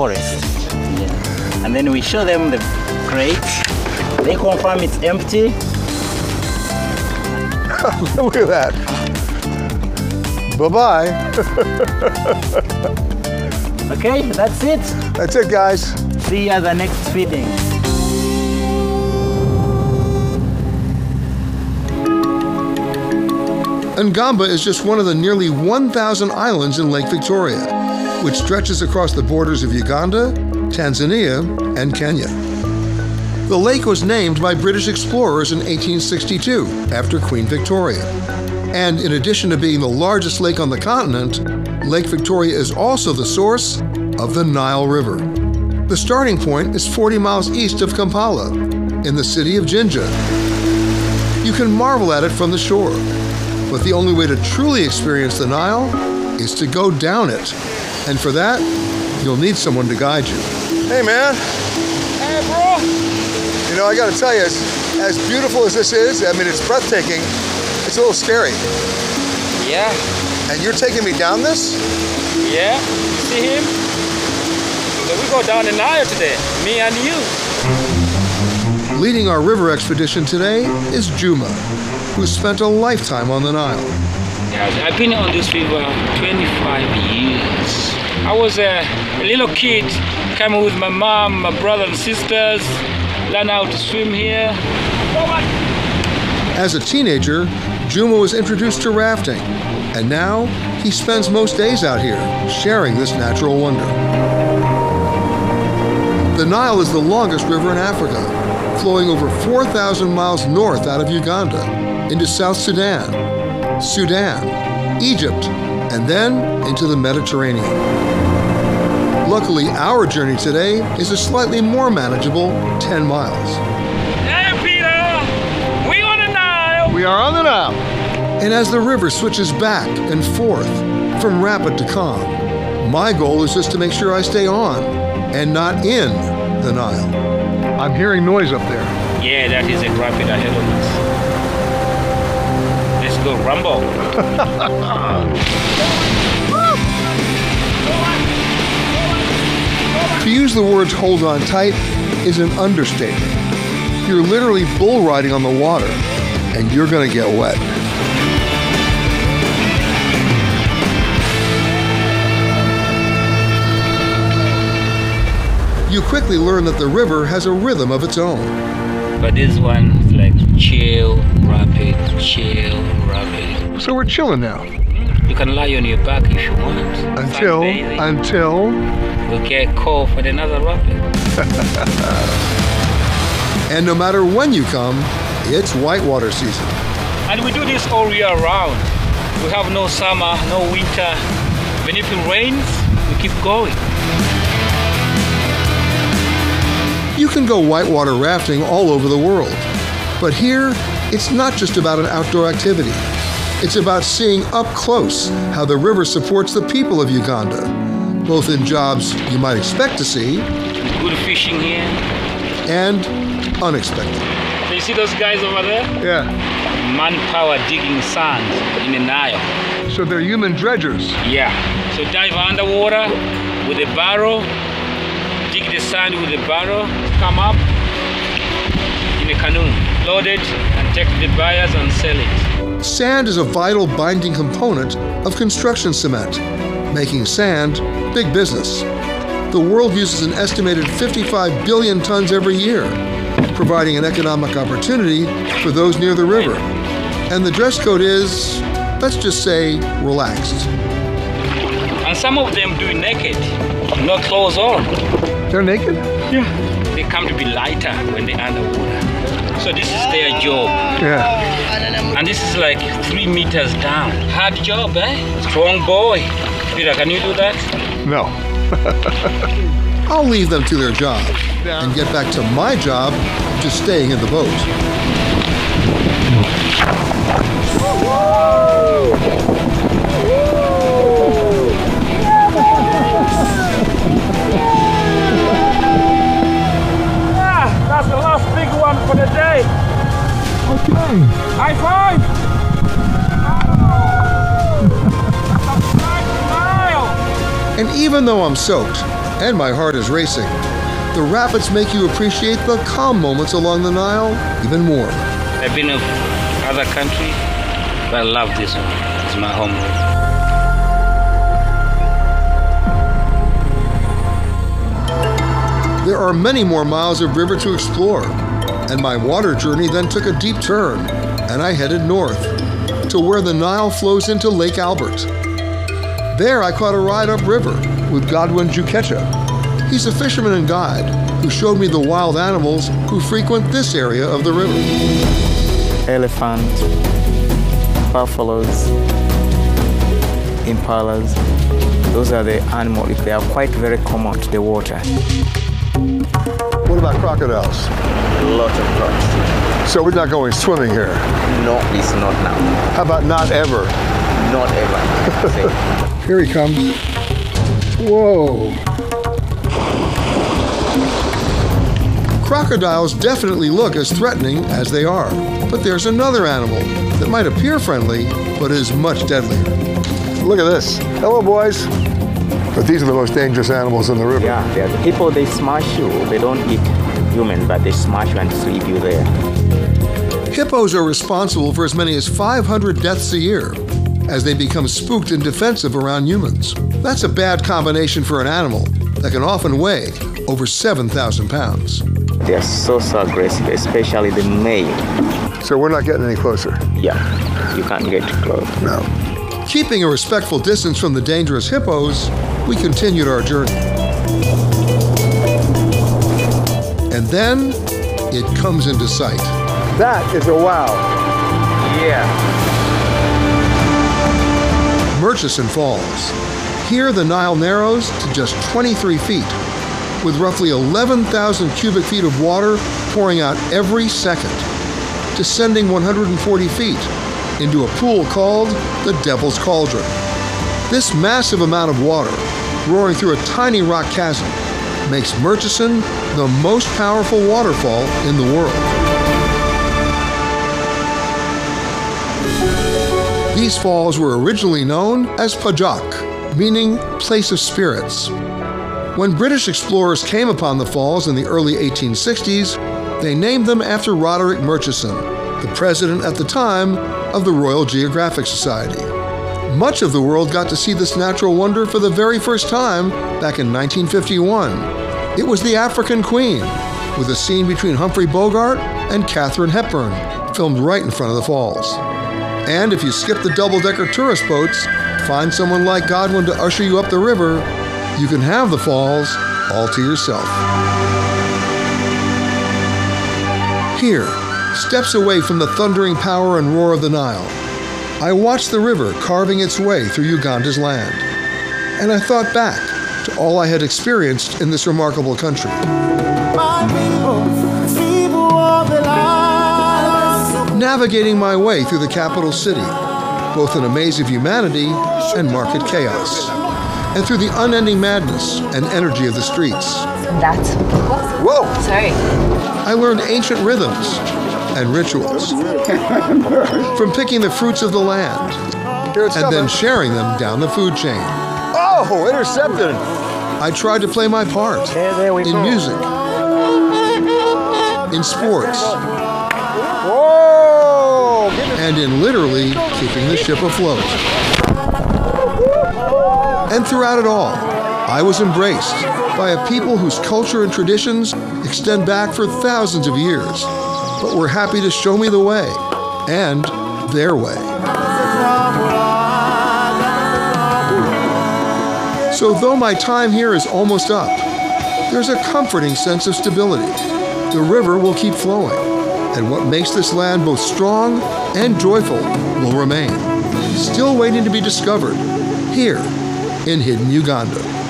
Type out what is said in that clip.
forest. Yeah. And then we show them the crate. They confirm it's empty. Look at that. Bye-bye. Okay, that's it. That's it, guys. See you at the next feeding. Ngamba is just one of the nearly 1,000 islands in Lake Victoria, which stretches across the borders of Uganda, Tanzania, and Kenya. The lake was named by British explorers in 1862 after Queen Victoria. And in addition to being the largest lake on the continent, Lake Victoria is also the source of the Nile River. The starting point is 40 miles east of Kampala, in the city of Jinja. You can marvel at it from the shore, but the only way to truly experience the Nile is to go down it. And for that, you'll need someone to guide you. Hey, man. Hey, bro. You know, I gotta tell you, as beautiful as this is, I mean, it's breathtaking, it's a little scary. Yeah. And you're taking me down this? Yeah. You see him? So we go down the Nile today, me and you. Leading our river expedition today is Juma, who spent a lifetime on the Nile. Yeah, I've been on this river 25 years. I was a little kid, coming with my mom, my brother and sisters, learn how to swim here. As a teenager, Juma was introduced to rafting, and now he spends most days out here, sharing this natural wonder. The Nile is the longest river in Africa, flowing over 4,000 miles north out of Uganda into South Sudan, Egypt, and then into the Mediterranean. Luckily, our journey today is a slightly more manageable 10 miles. Hey, Peter! We on the Nile! We are on the Nile! And as the river switches back and forth, from rapid to calm, my goal is just to make sure I stay on and not in the Nile. I'm hearing noise up there. Yeah, that is a rapid ahead of us. Let's go rumble. To use the words "hold on tight" is an understatement. You're literally bull riding on the water, and you're gonna get wet. You quickly learn that the river has a rhythm of its own. But this one is like chill, rapid, chill, rapid. So we're chilling now. You can lie on your back if you want. Until we'll get called for another rapid. And no matter when you come, it's whitewater season. And we do this all year round. We have no summer, no winter. Even if it rains, we keep going. You can go whitewater rafting all over the world. But here, it's not just about an outdoor activity. It's about seeing up close how the river supports the people of Uganda, both in jobs you might expect to see, Good fishing here. and unexpected. So you see those guys over there? Yeah. Manpower digging sand in the Nile. So they're human dredgers. Yeah. So dive underwater with a barrel, dig the sand with a barrel, come up in a canoe, load it, and take to the buyers and sell it. Sand is a vital binding component of construction cement, making sand big business. The world uses an estimated 55 billion tons every year, providing an economic opportunity for those near the river. And the dress code is, let's just say, relaxed. And some of them do it naked, no clothes on. They're naked? Yeah. They come to be lighter when they're underwater. So this is their job. Yeah. And this is like 3 meters down. Hard job, eh? Strong boy. Peter, can you do that? No. I'll leave them to their job and get back to my job, just staying in the boat. That's the last big one for the day. Okay. High five! And even though I'm soaked, and my heart is racing. The rapids make you appreciate the calm moments along the Nile even more. I've been in other countries, but I love this one. It's my home. There are many more miles of river to explore, and my water journey then took a deep turn, and I headed north to where the Nile flows into Lake Albert. There I caught a ride upriver with Godwin Jukecha. He's a fisherman and guide who showed me the wild animals who frequent this area of the river. Elephants, buffaloes, impalas, those are the animals. They are quite very common to the water. What about crocodiles? A lot of crocodiles. So we're not going swimming here? No, it's not now. How about not ever? Not ever. Here he comes. Whoa. Crocodiles definitely look as threatening as they are, but there's another animal that might appear friendly, but is much deadlier. Look at this. Hello, boys. But these are the most dangerous animals in the river. Yeah, people, they smash you. They don't eat humans, but they smash you and leave you there. Hippos are responsible for as many as 500 deaths a year, as they become spooked and defensive around humans. That's a bad combination for an animal that can often weigh over 7,000 pounds. They are so aggressive, especially the male. So we're not getting any closer? Yeah, you can't get close. No. Keeping a respectful distance from the dangerous hippos, we continued our journey. And then it comes into sight. That is a wow. Yeah. Murchison Falls. Here the Nile narrows to just 23 feet, with roughly 11,000 cubic feet of water pouring out every second, descending 140 feet into a pool called the Devil's Cauldron. This massive amount of water, roaring through a tiny rock chasm, makes Murchison the most powerful waterfall in the world. These falls were originally known as Pajak, meaning place of spirits. When British explorers came upon the falls in the early 1860s, they named them after Roderick Murchison, the president at the time of the Royal Geographic Society. Much of the world got to see this natural wonder for the very first time back in 1951. It was The African Queen, with a scene between Humphrey Bogart and Katharine Hepburn, filmed right in front of the falls. And if you skip the double-decker tourist boats, find someone like Godwin to usher you up the river, you can have the falls all to yourself. Here, steps away from the thundering power and roar of the Nile, I watched the river carving its way through Uganda's land, and I thought back to all I had experienced in this remarkable country. Navigating my way through the capital city, both in a maze of humanity and market chaos, and through the unending madness and energy of the streets. That's... Whoa! Sorry. I learned ancient rhythms and rituals, from picking the fruits of the land, and then sharing them down the food chain. Oh, intercepted! I tried to play my part in music, in sports, and in literally keeping the ship afloat. And throughout it all, I was embraced by a people whose culture and traditions extend back for thousands of years, but were happy to show me the way, and their way. So though my time here is almost up, there's a comforting sense of stability. The river will keep flowing, and what makes this land both strong and joyful will remain, still waiting to be discovered here in hidden Uganda.